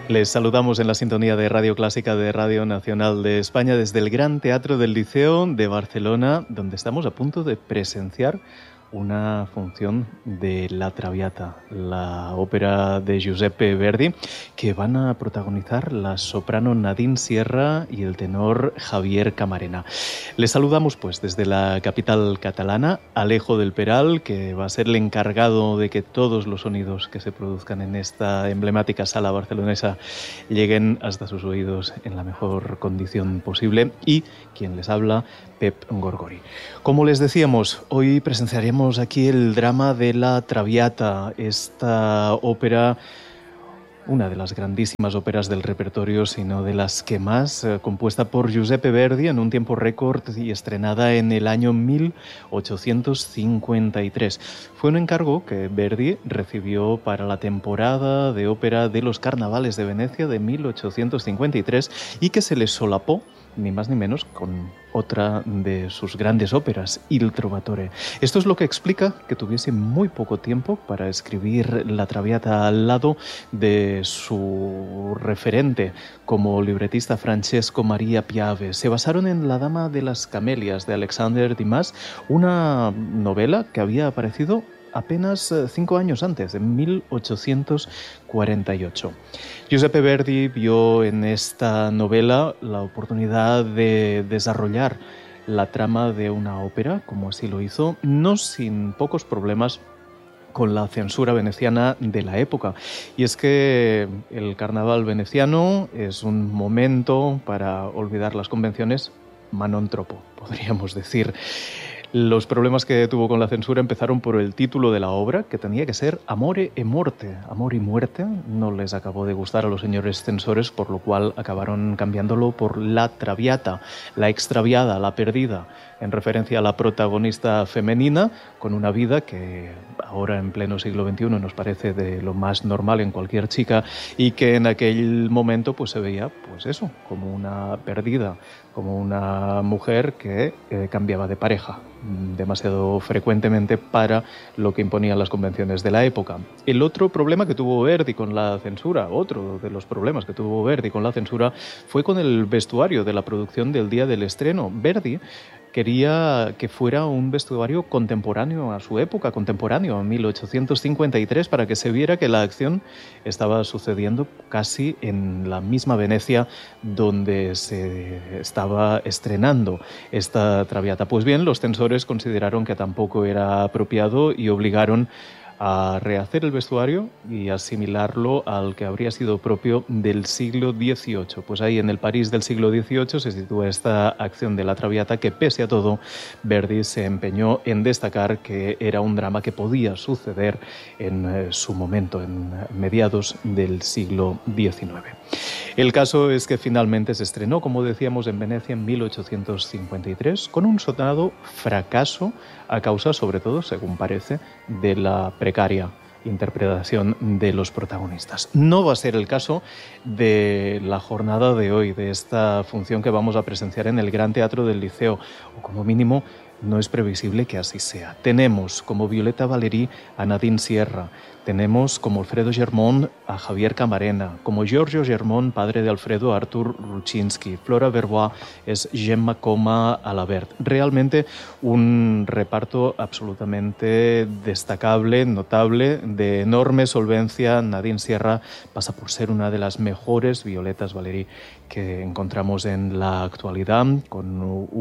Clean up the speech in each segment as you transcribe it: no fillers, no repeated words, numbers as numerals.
Les saludamos en la sintonía de Radio Clásica de Radio Nacional de España desde el Gran Teatro del Liceo de Barcelona, donde estamos a punto de presenciar una función de La Traviata, la ópera de Giuseppe Verdi, que van a protagonizar la soprano Nadine Sierra y el tenor Javier Camarena. Les saludamos pues desde la capital catalana, Alejo del Peral, que va a ser el encargado de que todos los sonidos que se produzcan en esta emblemática sala barcelonesa lleguen hasta sus oídos en la mejor condición posible, y quien les habla, Pep Gorgori. Como les decíamos, hoy presenciaremos aquí el drama de La Traviata, esta ópera, una de las grandísimas óperas del repertorio, sino de las que más, compuesta por Giuseppe Verdi en un tiempo récord y estrenada en el año 1853. Fue un encargo que Verdi recibió para la temporada de ópera de los Carnavales de Venecia de 1853 y que se le solapó ni más ni menos con otra de sus grandes óperas, Il Trovatore. Esto es lo que explica que tuviese muy poco tiempo para escribir La Traviata al lado de su referente como libretista Francesco Maria Piave. Se basaron en La Dama de las Camelias de Alexander Dumas, una novela que había aparecido apenas 5 años antes, en 1848. Giuseppe Verdi vio en esta novela la oportunidad de desarrollar la trama de una ópera, como así lo hizo, no sin pocos problemas con la censura veneciana de la época. Y es que el carnaval veneciano es un momento para olvidar las convenciones, ma non troppo, podríamos decir. Los problemas que tuvo con la censura empezaron por el título de la obra, que tenía que ser Amore e Morte. Amor y muerte no les acabó de gustar a los señores censores, por lo cual acabaron cambiándolo por La Traviata, la extraviada, la perdida, en referencia a la protagonista femenina, con una vida que ahora en pleno siglo XXI nos parece de lo más normal en cualquier chica, y que en aquel momento pues se veía pues eso, como una perdida, como una mujer que cambiaba de pareja demasiado frecuentemente para lo que imponían las convenciones de la época. El otro problema que tuvo Verdi con la censura, otro de los problemas que tuvo Verdi con la censura, fue con el vestuario de la producción del día del estreno. Verdi quería que fuera un vestuario contemporáneo a su época, contemporáneo a 1853, para que se viera que la acción estaba sucediendo casi en la misma Venecia donde se estaba estrenando esta Traviata. Pues bien, los censores consideraron que tampoco era apropiado y obligaron a rehacer el vestuario y asimilarlo al que habría sido propio del siglo XVIII. Pues ahí en el París del siglo XVIII se sitúa esta acción de La Traviata, que pese a todo Verdi se empeñó en destacar que era un drama que podía suceder en su momento, en mediados del siglo XIX. El caso es que finalmente se estrenó, como decíamos, en Venecia en 1853, con un sonado fracaso a causa, sobre todo, según parece, de la precaria interpretación de los protagonistas. No va a ser el caso de la jornada de hoy, de esta función que vamos a presenciar en el Gran Teatro del Liceo, o como mínimo no es previsible que así sea. Tenemos como Violeta Valerí a Nadine Sierra, tenemos como Alfredo Germont a Javier Camarena, como Giorgio Germont, padre de Alfredo, Artur Rucinski, Flora Verbois es Gemma Coma Alabert. Realmente un reparto absolutamente destacable, notable, de enorme solvencia. Nadine Sierra pasa por ser una de las mejores Violetas Valerí que encontramos en la actualidad, con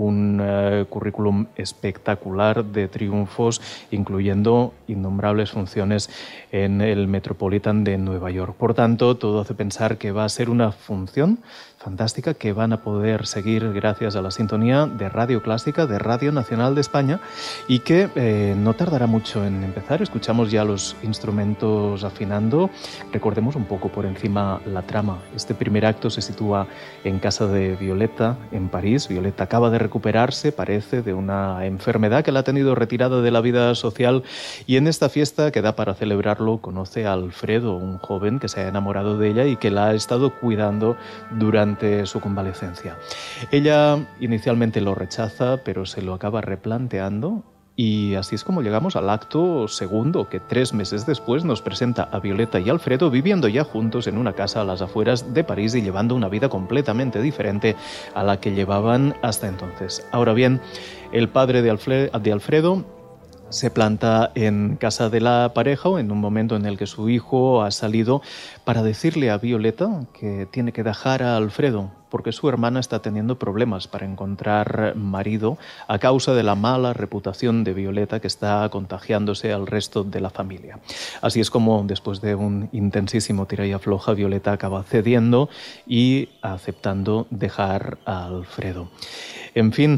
un currículum espectacular de triunfos, incluyendo innombrables funciones en el Metropolitan de Nueva York. Por tanto, todo hace pensar que va a ser una función fantástica que van a poder seguir gracias a la sintonía de Radio Clásica, de Radio Nacional de España, y que no tardará mucho en empezar. Escuchamos ya los instrumentos afinando. Recordemos un poco por encima la trama. Este primer acto se sitúa en casa de Violeta, en París. Violeta acaba de recuperarse, parece, de una enfermedad que la ha tenido retirada de la vida social, y en esta fiesta que da para celebrarlo conoce a Alfredo, un joven que se ha enamorado de ella y que la ha estado cuidando durante su convalecencia. Ella inicialmente lo rechaza, pero se lo acaba replanteando Y así es como llegamos al acto segundo, que 3 meses después nos presenta a Violeta y Alfredo viviendo ya juntos en una casa a las afueras de París y llevando una vida completamente diferente a la que llevaban hasta entonces. Ahora bien, el padre de Alfredo se planta en casa de la pareja o en un momento en el que su hijo ha salido para decirle a Violeta que tiene que dejar a Alfredo porque su hermana está teniendo problemas para encontrar marido a causa de la mala reputación de Violeta que está contagiándose al resto de la familia. Así es como, después de un intensísimo tira y afloja, Violeta acaba cediendo y aceptando dejar a Alfredo. En fin,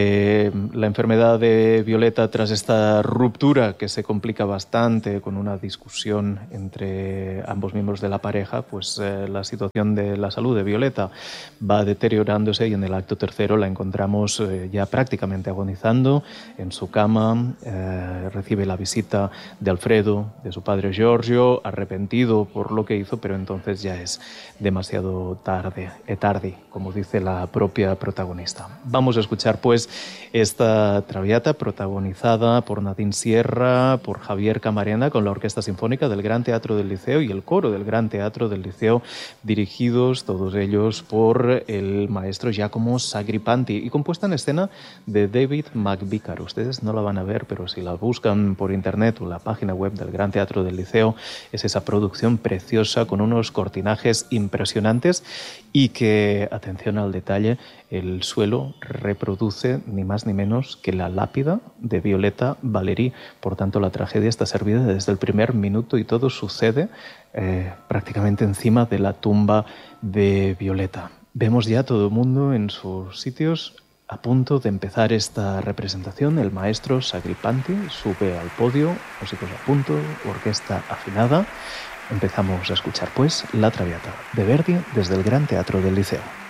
la enfermedad de Violeta tras esta ruptura que se complica bastante con una discusión entre ambos miembros de la pareja, pues la situación de la salud de Violeta va deteriorándose y en el acto tercero la encontramos ya prácticamente agonizando en su cama. Recibe la visita de Alfredo, de su padre Giorgio, arrepentido por lo que hizo, pero entonces ya es demasiado tarde, como dice la propia protagonista. Vamos a escuchar pues esta Traviata protagonizada por Nadine Sierra, por Javier Camarena, con la Orquesta Sinfónica del Gran Teatro del Liceo y el coro del Gran Teatro del Liceo, dirigidos todos ellos por el maestro Giacomo Sacripanti y compuesta en escena de David McVicar. Ustedes no la van a ver, pero si la buscan por internet o la página web del Gran Teatro del Liceo, es esa producción preciosa con unos cortinajes impresionantes y que, atención al detalle, el suelo reproduce ni más ni menos que la lápida de Violeta Valéry. Por tanto, la tragedia está servida desde el primer minuto y todo sucede prácticamente encima de la tumba de Violeta. Vemos ya todo el mundo en sus sitios a punto de empezar esta representación. El maestro Sacripanti sube al podio, músicos a punto, orquesta afinada. Empezamos a escuchar pues la Traviata de Verdi desde el Gran Teatro del Liceo.